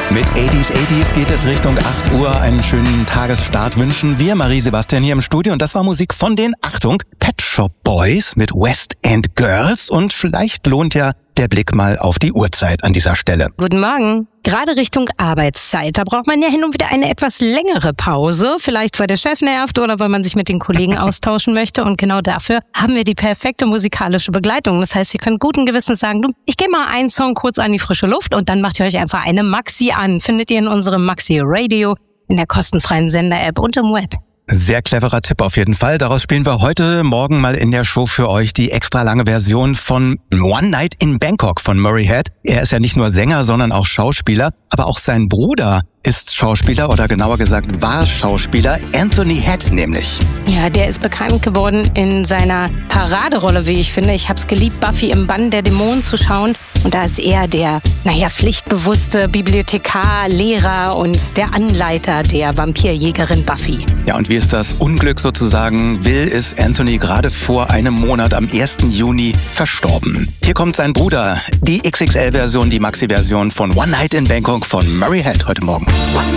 Mit 80s geht es Richtung 8 Uhr. Einen schönen Tagesstart wünschen wir, Marie-Sebastian, hier im Studio. Und das war Musik von den, Achtung, Pet Shop Boys mit West End Girls. Und vielleicht lohnt ja der Blick mal auf die Uhrzeit an dieser Stelle. Guten Morgen. Gerade Richtung Arbeitszeit, da braucht man ja hin und wieder eine etwas längere Pause. Vielleicht, weil der Chef nervt oder weil man sich mit den Kollegen austauschen möchte. Und genau dafür haben wir die perfekte musikalische Begleitung. Das heißt, ihr könnt guten Gewissens sagen, du, ich gehe mal einen Song kurz an die frische Luft und dann macht ihr euch einfach eine Maxi an. Findet ihr in unserem Maxi Radio, in der kostenfreien Sender-App und im Web. Sehr cleverer Tipp auf jeden Fall. Daraus spielen wir heute Morgen mal in der Show für euch die extra lange Version von One Night in Bangkok von Murray Head. Er ist ja nicht nur Sänger, sondern auch Schauspieler. Aber auch sein Bruder ist Schauspieler oder genauer gesagt war Schauspieler, Anthony Head nämlich. Ja, der ist bekannt geworden in seiner Paraderolle, wie ich finde. Ich hab's geliebt, Buffy im Bann der Dämonen zu schauen. Und da ist er der, pflichtbewusste Bibliothekar, Lehrer und der Anleiter der Vampirjägerin Buffy. Ja, und wie es das Unglück sozusagen will, ist Anthony gerade vor einem Monat am 1. Juni verstorben. Hier kommt sein Bruder, die XXL-Version, die Maxi-Version von One Night in Bangkok von Murray Head heute Morgen. One